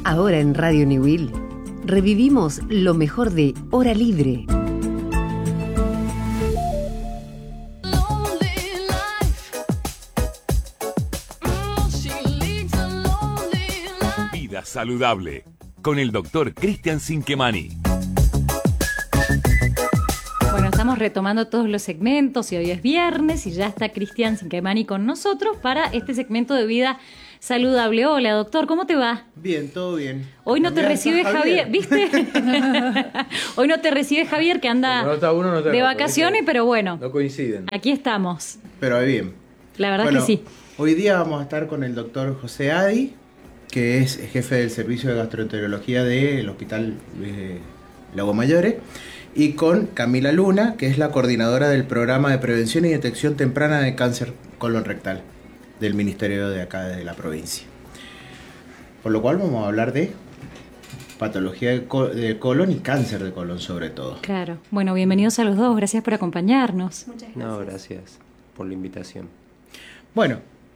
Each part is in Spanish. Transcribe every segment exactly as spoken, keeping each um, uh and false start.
Ahora en Radio Newell revivimos lo mejor de Hora Libre. Vida saludable con el doctor Cristian Cinquemani. Bueno, estamos retomando todos los segmentos y hoy es viernes y ya está Cristian Cinquemani con nosotros para este segmento de vida saludable. Hola, doctor, ¿cómo te va? Bien, todo bien. Hoy no te recibe Javier, Javier ¿viste? Hoy no te recibe Javier, que anda no está uno, no está de otro, vacaciones, pero bueno. No coinciden. Aquí estamos. Pero bien. La verdad bueno, que sí. Hoy día vamos a estar con el doctor José Adi, que es jefe del servicio de gastroenterología del Hospital eh, Lago Mayore, y con Camila Luna, que es la coordinadora del programa de prevención y detección temprana de cáncer colon rectal del ministerio de acá de la provincia. Por lo cual vamos a hablar de patología de, col de colon y cáncer de colon sobre todo. Claro. Bueno, bienvenidos a los dos. Gracias por acompañarnos. Muchas gracias. No, gracias por la invitación. Bueno,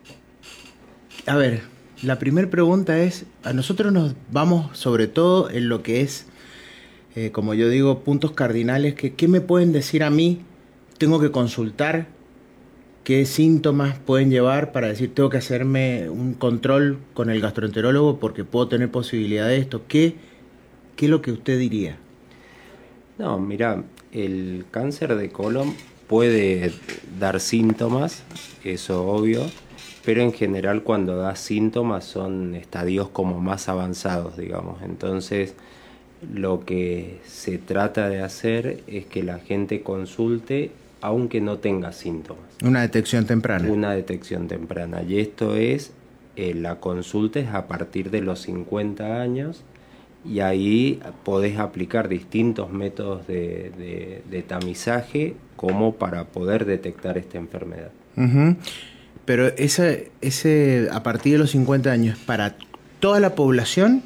a ver, la primera pregunta es, a nosotros nos vamos sobre todo en lo que es, eh, como yo digo, puntos cardinales, que ¿qué me pueden decir a mí? Tengo que consultar. ¿Qué síntomas pueden llevar para decir tengo que hacerme un control con el gastroenterólogo porque puedo tener posibilidad de esto? ¿Qué, qué es lo que usted diría? No, mira, el cáncer de colon puede dar síntomas, eso obvio, pero en general cuando da síntomas son estadios como más avanzados, digamos. Entonces, lo que se trata de hacer es que la gente consulte aunque no tenga síntomas. Una detección temprana. Una detección temprana. Y esto es, eh, la consulta es a partir de los cincuenta años y ahí podés aplicar distintos métodos de, de, de tamizaje como para poder detectar esta enfermedad. Uh-huh. Pero ese, ese a partir de los cincuenta años, ¿para toda la población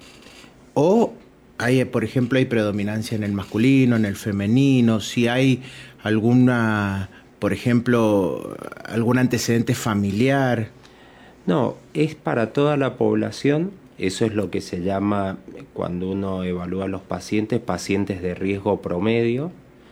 o hay, por ejemplo, hay predominancia en el masculino, en el femenino? Si hay alguna, por ejemplo, algún antecedente familiar. No, es para toda la población. Eso es lo que se llama, cuando uno evalúa a los pacientes, pacientes de riesgo promedio.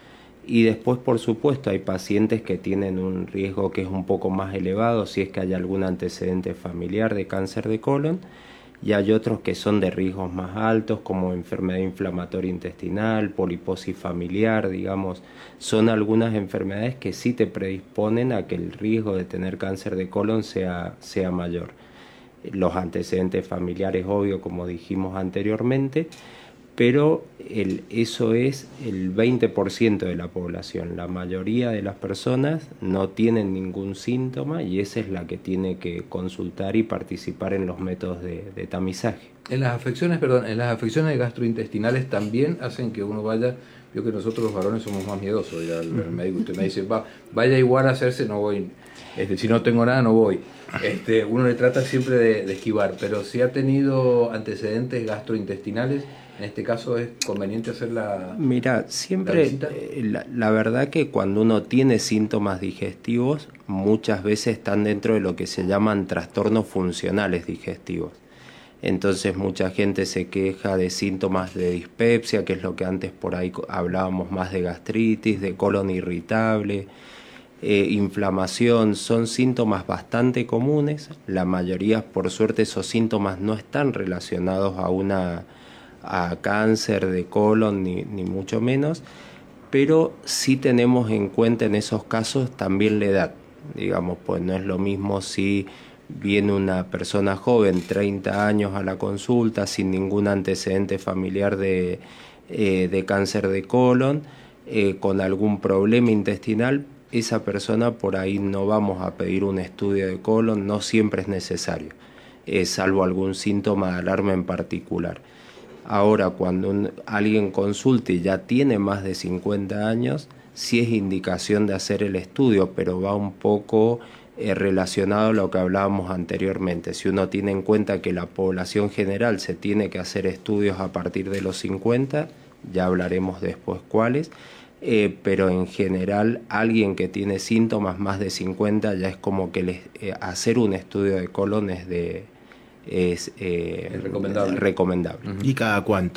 Y después, por supuesto, hay pacientes que tienen un riesgo que es un poco más elevado si es que hay algún antecedente familiar de cáncer de colon. Y hay otros que son de riesgos más altos, como enfermedad inflamatoria intestinal, poliposis familiar, digamos. Son algunas enfermedades que sí te predisponen a que el riesgo de tener cáncer de colon sea, sea mayor. Los antecedentes familiares, obvio, como dijimos anteriormente, pero el, eso es el veinte por ciento de la población. La mayoría de las personas no tienen ningún síntoma y esa es la que tiene que consultar y participar en los métodos de, de tamizaje. En las afecciones, perdón, en las afecciones gastrointestinales también hacen que uno vaya, yo que nosotros los varones somos más miedosos, ya el médico usted me dice, va, vaya igual a hacerse, no voy, este, si no tengo nada no voy. Este, uno le trata siempre de, de esquivar, pero si ha tenido antecedentes gastrointestinales, en este caso es conveniente hacer la Mira, siempre, la, la, la verdad que cuando uno tiene síntomas digestivos, muchas veces están dentro de lo que se llaman trastornos funcionales digestivos. Entonces mucha gente se queja de síntomas de dispepsia, que es lo que antes por ahí hablábamos más de gastritis, de colon irritable, eh, inflamación. Son síntomas bastante comunes. La mayoría, por suerte, esos síntomas no están relacionados a una a cáncer de colon ni, ni mucho menos, pero sí tenemos en cuenta en esos casos también la edad. Digamos, pues no es lo mismo si viene una persona joven, treinta años a la consulta, sin ningún antecedente familiar de, eh, de cáncer de colon, eh, con algún problema intestinal. Esa persona por ahí no vamos a pedir un estudio de colon, no siempre es necesario, eh, salvo algún síntoma de alarma en particular. Ahora, cuando un, alguien consulte y ya tiene más de cincuenta años, sí es indicación de hacer el estudio, pero va un poco eh, relacionado a lo que hablábamos anteriormente. Si uno tiene en cuenta que la población general se tiene que hacer estudios a partir de los cincuenta, ya hablaremos después cuáles, eh, pero en general alguien que tiene síntomas más de cincuenta ya es como que les, eh, hacer un estudio de colon es de, es, eh, es recomendable. recomendable. Uh-huh. ¿Y cada cuánto?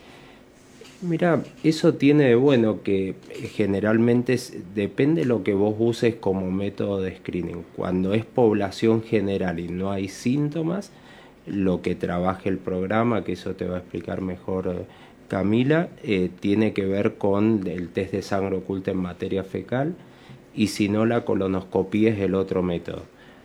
Mira, eso tiene de bueno que generalmente es, depende de lo que vos uses como método de screening. Cuando es población general y no hay síntomas, lo que trabaje el programa, que eso te va a explicar mejor eh, Camila, eh, tiene que ver con el test de sangre oculta en materia fecal, y si no, la colonoscopía es el otro método.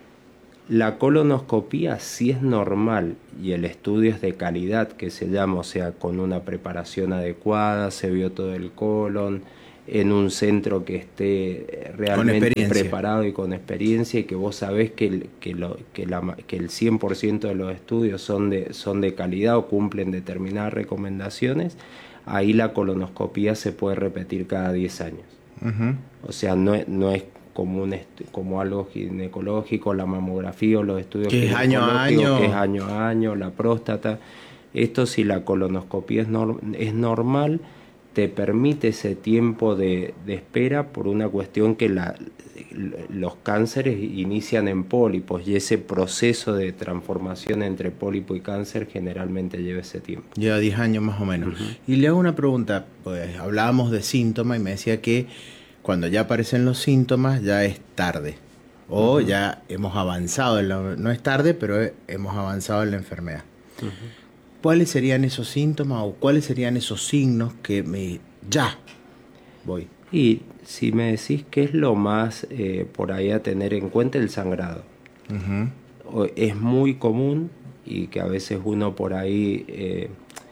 La colonoscopía, si es normal y el estudio es de calidad, que se llama, o sea, con una preparación adecuada, se vio todo el colon, en un centro que esté realmente preparado y con experiencia, y que vos sabés que el, que lo, que la, que el cien por ciento de los estudios son de, son de calidad o cumplen determinadas recomendaciones, ahí la colonoscopía se puede repetir cada diez años. Uh-huh. O sea, no, no es como un estu- como algo ginecológico, la mamografía o los estudios que es año a año, que es año a año, la próstata. Esto, si la colonoscopía es, nor- es normal, te permite ese tiempo de, de espera por una cuestión que la, los cánceres inician en pólipos, y ese proceso de transformación entre pólipo y cáncer generalmente lleva ese tiempo. Lleva diez años más o menos. Uh-huh. Y le hago una pregunta, pues hablábamos de síntomas y me decía que cuando ya aparecen los síntomas ya es tarde, o uh-huh. ya hemos avanzado, en la, no es tarde, pero hemos avanzado en la enfermedad. Uh-huh. ¿Cuáles serían esos síntomas o cuáles serían esos signos que me ya voy? Y si me decís qué es lo más eh, por ahí a tener en cuenta, el sangrado. Uh-huh. Es muy común, y que a veces uno por ahí eh,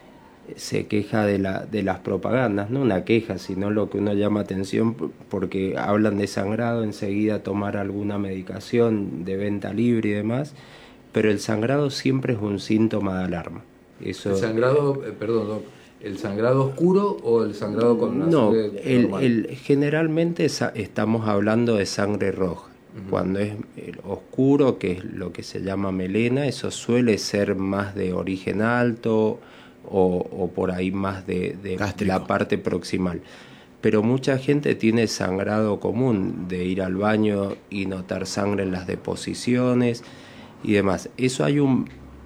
se queja de, la, de las propagandas, no una queja, sino lo que uno llama atención, porque hablan de sangrado, enseguida tomar alguna medicación de venta libre y demás, pero el sangrado siempre es un síntoma de alarma. Eso, el sangrado, eh, perdón, doc, ¿el sangrado oscuro o el sangrado con una no, sangre el, normal? el, generalmente esa, estamos hablando de sangre roja. Uh-huh. Cuando es el oscuro, que es lo que se llama melena, eso suele ser más de origen alto o, o por ahí más de, de la parte proximal. Pero mucha gente tiene sangrado común, de ir al baño y notar sangre en las deposiciones y demás. Eso hay un...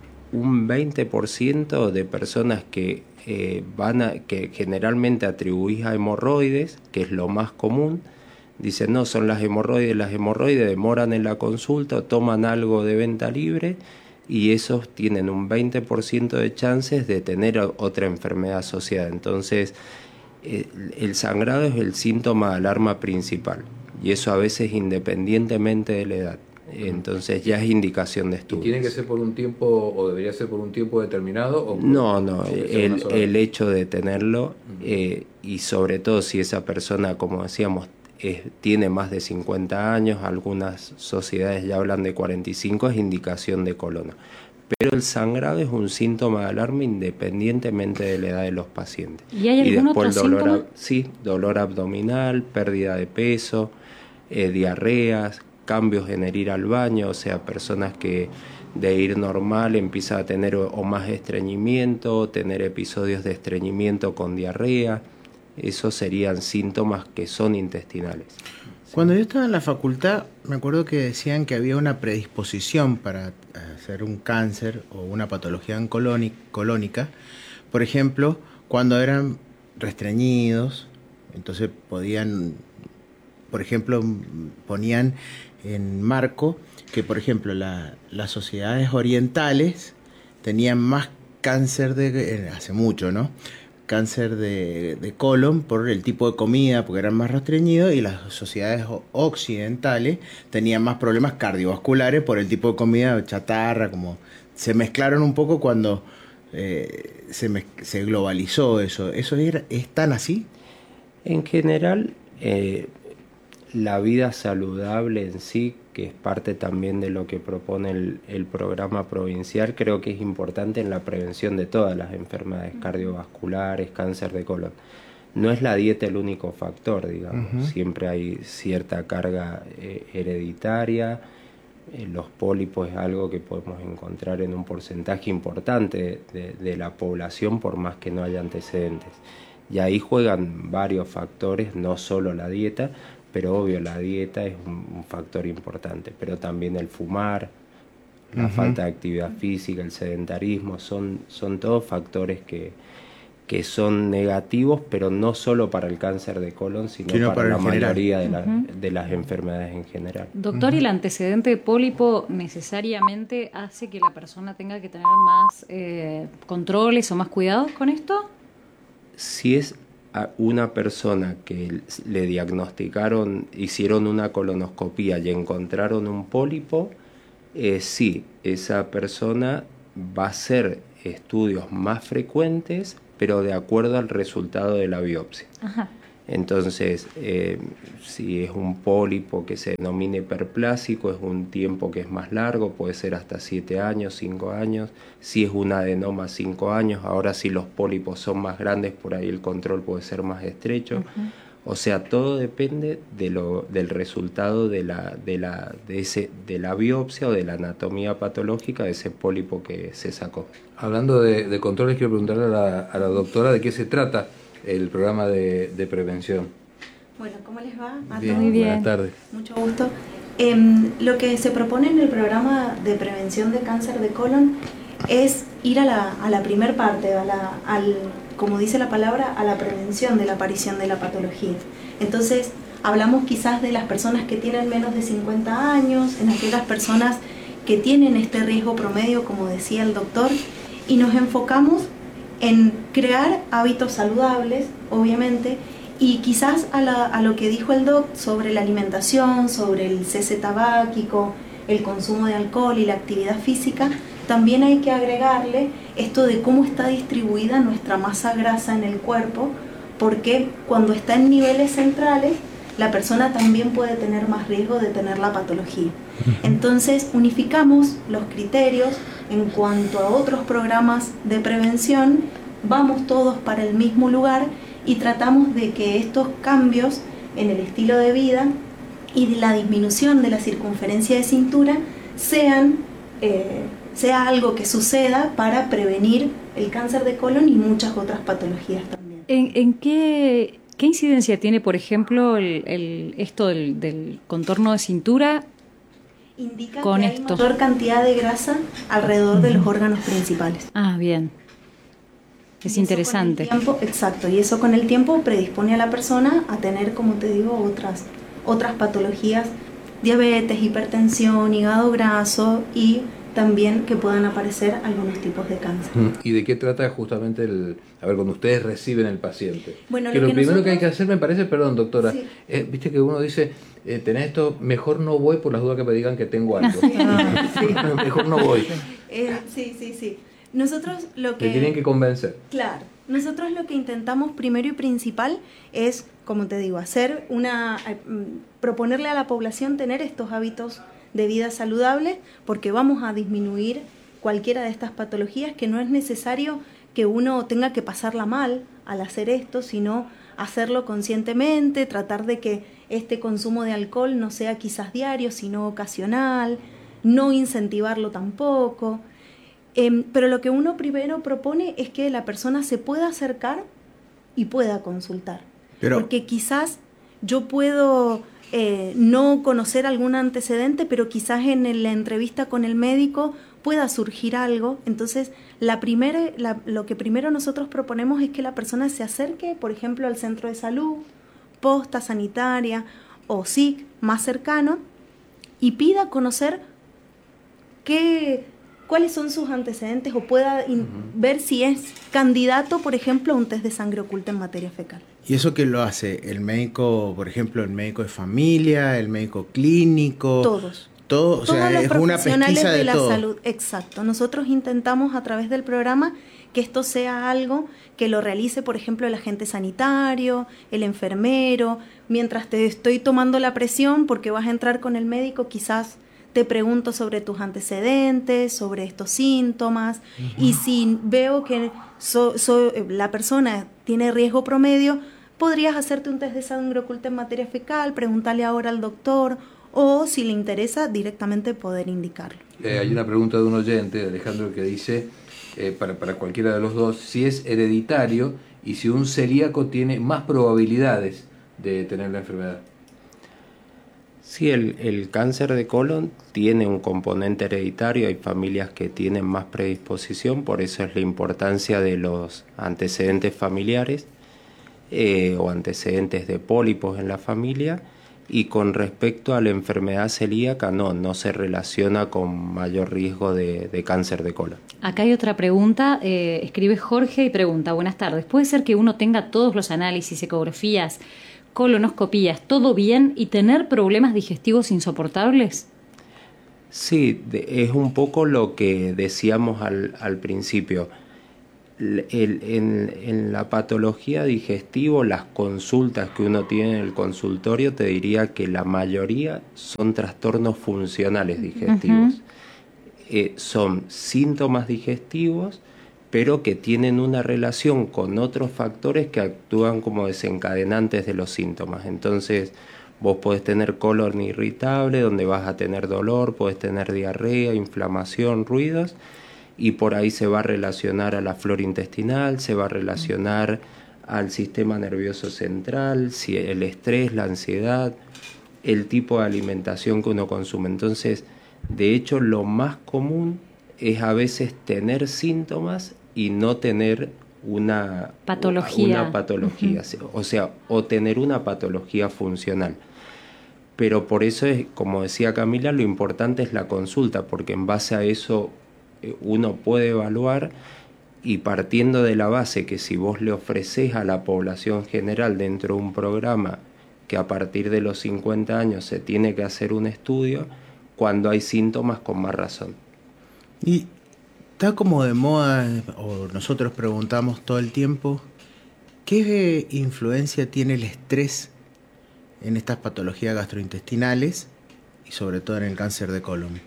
un veinte por ciento de personas que eh, van a, que generalmente atribuís a hemorroides, que es lo más común. Dicen, no, son las hemorroides, las hemorroides demoran en la consulta, toman algo de venta libre, y esos tienen un veinte por ciento de chances de tener otra enfermedad asociada. Entonces, eh, el sangrado es el síntoma de alarma principal, y eso a veces independientemente de la edad. Entonces ya es indicación de estudio. ¿Y tiene que ser por un tiempo, o debería ser por un tiempo determinado? O no, no, el, el hecho de tenerlo, uh-huh. eh, y sobre todo si esa persona, como decíamos, es, tiene más de cincuenta años, algunas sociedades ya hablan de cuarenta y cinco, es indicación de colon. Pero el sangrado es un síntoma de alarma independientemente de la edad de los pacientes. ¿Y hay algún y después otro el dolor, síntoma? Sí, dolor abdominal, pérdida de peso, eh, diarreas, cambios en el ir al baño, o sea, personas que de ir normal empiezan a tener o, o más estreñimiento, tener episodios de estreñimiento con diarrea. Esos serían síntomas que son intestinales. Cuando yo estaba en la facultad, me acuerdo que decían que había una predisposición para hacer un cáncer o una patología colónica. Por ejemplo, cuando eran restreñidos, entonces podían, por ejemplo, ponían en marco que, por ejemplo, la, las sociedades orientales tenían más cáncer de, hace mucho, ¿no? Cáncer de, de colon por el tipo de comida, porque eran más restreñidos, y las sociedades occidentales tenían más problemas cardiovasculares por el tipo de comida chatarra, como se mezclaron un poco cuando eh, se, mez, se globalizó eso. ¿Eso era, es tan así? En general, eh, la vida saludable en sí, que es parte también de lo que propone el, el programa provincial, creo que es importante en la prevención de todas las enfermedades cardiovasculares, cáncer de colon. No es la dieta el único factor, digamos. Uh-huh. Siempre hay cierta carga eh, hereditaria. Eh, los pólipos es algo que podemos encontrar en un porcentaje importante de, de la población, por más que no haya antecedentes. Y ahí juegan varios factores, no solo la dieta, pero obvio la dieta es un, un factor importante, pero también el fumar, La Uh-huh. falta de actividad física, el sedentarismo, son, son todos factores que, que son negativos, pero no solo para el cáncer de colon, sino, Sino para, para la el general. mayoría de, la- Ujú. de las enfermedades en general. Doctor, ¿y el antecedente de pólipo necesariamente hace que la persona tenga que tener más eh, controles o más cuidados con esto? Si es a una persona que le diagnosticaron, hicieron una colonoscopía y encontraron un pólipo, eh, sí, esa persona va a hacer estudios más frecuentes, pero de acuerdo al resultado de la biopsia. Ajá. Entonces, eh, si es un pólipo que se denomina hiperplásico, es un tiempo que es más largo, puede ser hasta siete años, cinco años. Si es un adenoma, cinco años. Ahora, si los pólipos son más grandes, por ahí el control puede ser más estrecho. Uh-huh. O sea, todo depende de lo, del resultado de la, de, la, de, ese, de la biopsia o de la anatomía patológica de ese pólipo que se sacó. Hablando de, de controles, quiero preguntarle a la, a la doctora de qué se trata el programa de, de prevención. Bueno, ¿cómo les va a Bien, todos? Muy bien. buenas tardes. Mucho gusto. Em, lo que se propone en el programa de prevención de cáncer de colon es ir a la, a la primer parte, a la, al, como dice la palabra, a la prevención de la aparición de la patología. Entonces, hablamos quizás de las personas que tienen menos de cincuenta años, en aquellas personas que tienen este riesgo promedio, como decía el doctor, y nos enfocamos en crear hábitos saludables, obviamente, y quizás a, la, a lo que dijo el doc sobre la alimentación, sobre el cese tabáquico, el consumo de alcohol y la actividad física, también hay que agregarle esto de cómo está distribuida nuestra masa grasa en el cuerpo, porque cuando está en niveles centrales, la persona también puede tener más riesgo de tener la patología. Entonces, unificamos los criterios en cuanto a otros programas de prevención, vamos todos para el mismo lugar y tratamos de que estos cambios en el estilo de vida y de la disminución de la circunferencia de cintura sean, eh, sea algo que suceda para prevenir el cáncer de colon y muchas otras patologías también. ¿En, en qué, qué incidencia tiene, por ejemplo, el, el, esto del, del contorno de cintura? Indica Con que esto. hay mayor cantidad de grasa alrededor de los órganos principales. Ah, bien. Y Es eso interesante. con el tiempo, exacto, y eso con el tiempo predispone a la persona a tener, como te digo, otras, otras patologías, diabetes, hipertensión, hígado graso y también que puedan aparecer algunos tipos de cáncer. ¿Y de qué trata justamente el... A ver, cuando ustedes reciben el paciente? Bueno, que lo lo que primero nosotros- que hay que hacer, me parece, perdón doctora, Sí. eh, viste que uno dice, eh, tenés esto, mejor no voy por las dudas que me digan que tengo algo. Mejor no voy. Eh, sí, sí, sí. Nosotros lo Me tienen que convencer. Claro, nosotros lo que intentamos primero y principal es, como te digo, hacer una, eh, mm, proponerle a la población tener estos hábitos de vida saludables, porque vamos a disminuir cualquiera de estas patologías, que no es necesario que uno tenga que pasarla mal al hacer esto, sino hacerlo conscientemente, tratar de que este consumo de alcohol no sea quizás diario, sino ocasional, no incentivarlo tampoco. Eh, pero lo que uno primero propone es que la persona se pueda acercar y pueda consultar. Pero- Porque quizás yo puedo eh, no conocer algún antecedente, pero quizás en el- la entrevista con el médico pueda surgir algo. Entonces, la primera, la- lo que primero nosotros proponemos es que la persona se acerque, por ejemplo, al centro de salud, posta sanitaria o S I C más cercano y pida conocer qué, cuáles son sus antecedentes o pueda in- Ujú. ver si es candidato, por ejemplo, a un test de sangre oculta en materia fecal. ¿Y eso qué lo hace? ¿El médico, por ejemplo, el médico de familia, el médico clínico? Todos. Todo, o Todos sea, los es una profesionales pesquisa de, de, la todo. salud, exacto. Nosotros intentamos a través del programa que esto sea algo que lo realice, por ejemplo, el agente sanitario, el enfermero. Mientras te estoy tomando la presión porque vas a entrar con el médico, quizás te pregunto sobre tus antecedentes, sobre estos síntomas. Uh-huh. Y si veo que so, so, la persona tiene riesgo promedio, podrías hacerte un test de sangre oculta en materia fecal, preguntarle ahora al doctor, o si le interesa, directamente poder indicarlo. Eh, hay una pregunta de un oyente, de Alejandro, que dice, eh, para, para cualquiera de los dos, si es hereditario y si un celíaco tiene más probabilidades de tener la enfermedad. Sí, el, el cáncer de colon tiene un componente hereditario, hay familias que tienen más predisposición, por eso es la importancia de los antecedentes familiares eh, o antecedentes de pólipos en la familia. Y con respecto a la enfermedad celíaca, no, no se relaciona con mayor riesgo de, de cáncer de colon. Acá hay otra pregunta, eh, escribe Jorge y pregunta, buenas tardes, ¿puede ser que uno tenga todos los análisis, ecografías, colonoscopías, todo bien y tener problemas digestivos insoportables? Sí, de, es un poco lo que decíamos al, al principio. El, el, en, en la patología digestiva, las consultas que uno tiene en el consultorio, te diría que la mayoría son trastornos funcionales digestivos. Uh-huh. Eh, son síntomas digestivos, pero que tienen una relación con otros factores que actúan como desencadenantes de los síntomas. Entonces, vos podés tener colon irritable, donde vas a tener dolor, podés tener diarrea, inflamación, ruidos, y por ahí se va a relacionar a la flora intestinal, se va a relacionar al sistema nervioso central, si el estrés, la ansiedad, el tipo de alimentación que uno consume. Entonces, de hecho, lo más común es a veces tener síntomas y no tener una patología, una patología uh-huh. o sea, o tener una patología funcional. Pero por eso es, como decía Camila, lo importante es la consulta, porque en base a eso uno puede evaluar, y partiendo de la base que si vos le ofrecés a la población general dentro de un programa que a partir de los cincuenta años se tiene que hacer un estudio, cuando hay síntomas con más razón. Y está como de moda, o nosotros preguntamos todo el tiempo, ¿qué influencia tiene el estrés en estas patologías gastrointestinales y sobre todo en el cáncer de colon?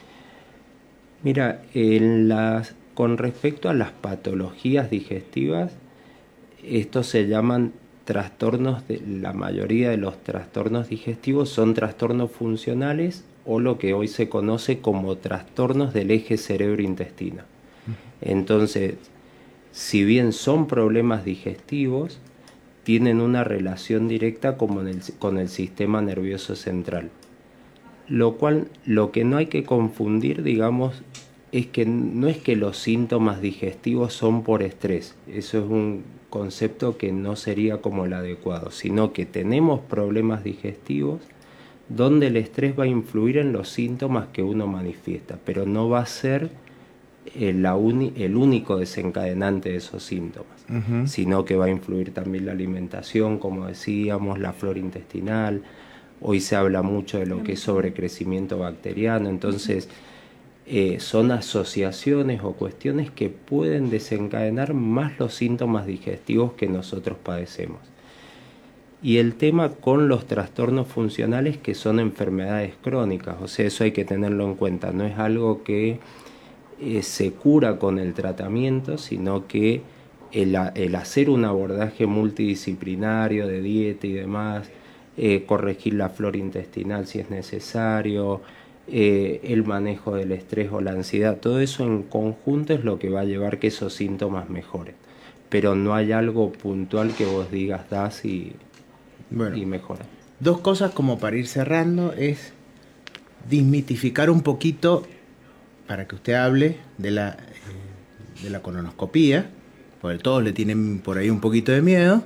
Mira, en las, con respecto a las patologías digestivas, estos se llaman trastornos, de, la mayoría de los trastornos digestivos son trastornos funcionales o lo que hoy se conoce como trastornos del eje cerebro-intestino. Entonces, si bien son problemas digestivos, tienen una relación directa como en el, con el sistema nervioso central. Lo cual, lo que no hay que confundir, digamos, es que no es que los síntomas digestivos son por estrés. Eso es un concepto que no sería como el adecuado, sino que tenemos problemas digestivos donde el estrés va a influir en los síntomas que uno manifiesta, pero no va a ser el, la uni, el único desencadenante de esos síntomas, uh-huh. sino que va a influir también la alimentación, como decíamos, la flora intestinal. Hoy se habla mucho de lo que es sobrecrecimiento bacteriano, entonces eh, son asociaciones o cuestiones que pueden desencadenar más los síntomas digestivos que nosotros padecemos. Y el tema con los trastornos funcionales, que son enfermedades crónicas, o sea, eso hay que tenerlo en cuenta, no es algo que eh, se cura con el tratamiento, sino que el, el hacer un abordaje multidisciplinario de dieta y demás, Eh, corregir la flora intestinal si es necesario, eh, el manejo del estrés o la ansiedad, todo eso en conjunto es lo que va a llevar que esos síntomas mejoren. Pero no hay algo puntual que vos digas, das y, bueno, y mejora. Dos cosas como para ir cerrando es desmitificar un poquito, para que usted hable de la, eh, de la colonoscopía, porque todos le tienen por ahí un poquito de miedo.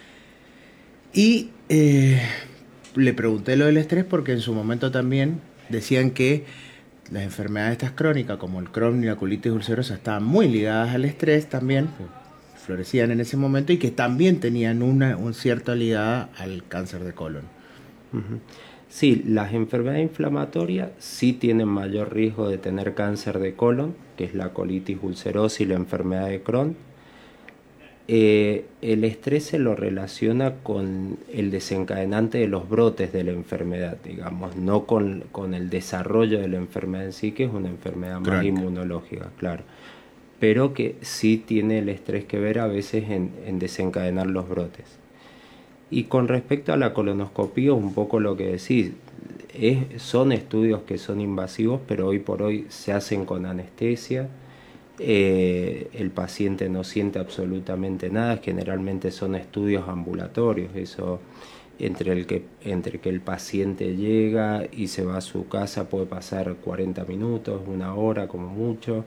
Y eh, le pregunté lo del estrés porque en su momento también decían que las enfermedades estas crónicas como el Crohn y la colitis ulcerosa estaban muy ligadas al estrés también, florecían en ese momento, y que también tenían una un cierta ligada al cáncer de colon. Uh-huh. Sí, las enfermedades inflamatorias sí tienen mayor riesgo de tener cáncer de colon, que es la colitis ulcerosa y la enfermedad de Crohn. Eh, el estrés se lo relaciona con el desencadenante de los brotes de la enfermedad, digamos, no con, con el desarrollo de la enfermedad en sí, que es una enfermedad más Crónica. Inmunológica, claro, pero que sí tiene el estrés que ver a veces en, en desencadenar los brotes. Y con respecto a la colonoscopía, un poco lo que decís, es, son estudios que son invasivos, pero hoy por hoy se hacen con anestesia. Eh, el paciente no siente absolutamente nada, generalmente son estudios ambulatorios, eso entre el que, entre que el paciente llega y se va a su casa puede pasar cuarenta minutos, una hora como mucho.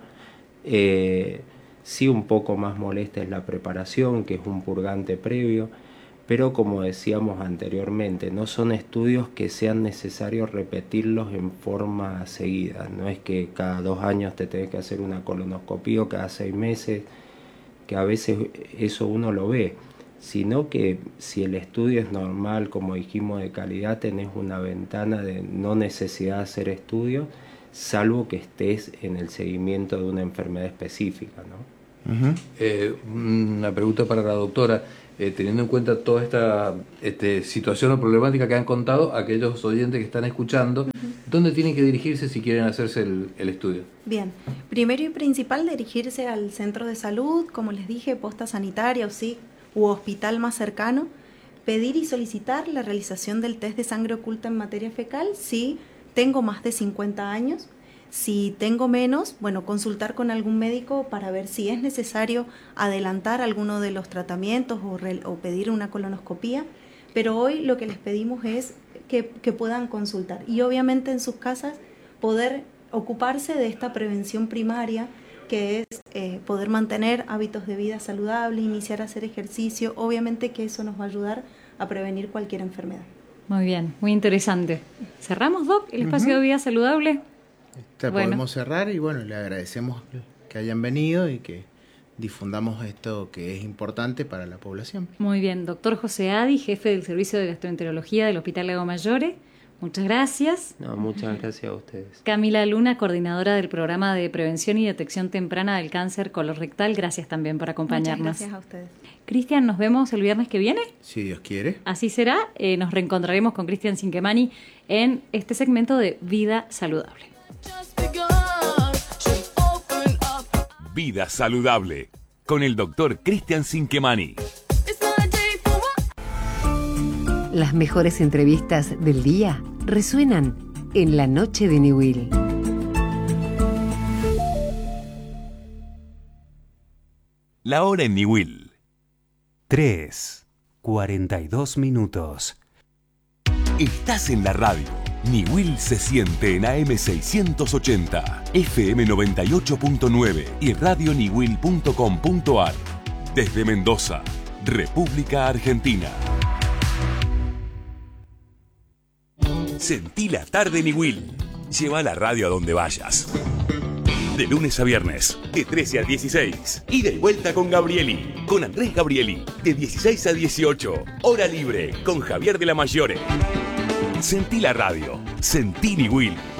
Eh, sí, un poco más molesta es la preparación, que es un purgante previo, pero como decíamos anteriormente, no son estudios que sean necesarios repetirlos en forma seguida. No es que cada dos años te tenés que hacer una colonoscopia o cada seis meses, que a veces eso uno lo ve, sino que si el estudio es normal, como dijimos, de calidad, tenés una ventana de no necesidad de hacer estudios, salvo que estés en el seguimiento de una enfermedad específica, ¿no? Uh-huh. Eh, una pregunta para la doctora. Eh, teniendo en cuenta toda esta este, situación o problemática que han contado aquellos oyentes que están escuchando, uh-huh, ¿dónde tienen que dirigirse si quieren hacerse el, el estudio? Bien, primero y principal dirigirse al centro de salud, como les dije, posta sanitaria o sí, u hospital más cercano, pedir y solicitar la realización del test de sangre oculta en materia fecal si tengo más de cincuenta años. Si tengo menos, bueno, consultar con algún médico para ver si es necesario adelantar alguno de los tratamientos o, re, o pedir una colonoscopía. Pero hoy lo que les pedimos es que, que puedan consultar y obviamente en sus casas poder ocuparse de esta prevención primaria, que es eh, poder mantener hábitos de vida saludables, iniciar a hacer ejercicio. Obviamente que eso nos va a ayudar a prevenir cualquier enfermedad. Muy bien, muy interesante. ¿Cerramos, Doc, el espacio uh-huh. de vida saludable? Te bueno. Podemos cerrar y bueno, le agradecemos que hayan venido y que difundamos esto que es importante para la población. Muy bien, doctor José Adi, jefe del Servicio de Gastroenterología del Hospital Lago Mayore. Muchas gracias. No, muchas gracias a ustedes. Camila Luna, coordinadora del Programa de Prevención y Detección Temprana del Cáncer Colorectal, gracias también por acompañarnos. Muchas gracias a ustedes. Cristian, ¿nos vemos el viernes que viene? Si Dios quiere. Así será. Eh, nos reencontraremos con Cristian Cinquemani en este segmento de Vida Saludable. Vida Saludable, con el doctor Cristian Cinquemani. Las mejores entrevistas del día resuenan en la noche de Niwil. La hora en Niwil. tres, cuarenta y dos minutos. Estás en la radio. Niwil se siente en A M seiscientos ochenta, F M noventa y ocho punto nueve y radio niwil punto com punto a r. Desde Mendoza, República Argentina. Sentí la tarde Niwil. Lleva la radio a donde vayas. De lunes a viernes, de trece a dieciséis. Ida y vuelta con Gabrieli, con Andrés Gabrieli, de dieciséis a dieciocho. Hora libre, con Javier de la Mayore. Sentí la radio. Sentí Niwil.